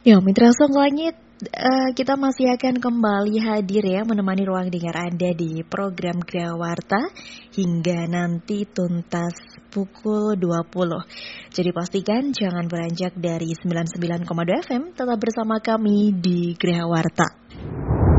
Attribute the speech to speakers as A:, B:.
A: Ya, Mitra Song Langit, kita masih akan kembali hadir ya menemani ruang dengar Anda di program Grawarta hingga nanti tuntas pukul 20. Jadi pastikan jangan beranjak dari 99,2 FM, tetap bersama kami di Grawarta.